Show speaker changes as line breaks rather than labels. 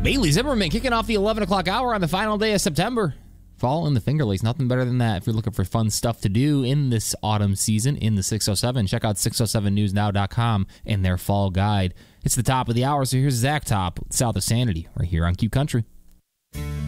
Bailey Zimmerman kicking off the 11 o'clock hour on the final day of September. Fall in the Finger Lakes, nothing better than that. If you're looking for fun stuff to do in this autumn season in the 607, check out 607newsnow.com and their fall guide. It's the top of the hour, so here's Zach Top, South of Sanity, right here on Q Country.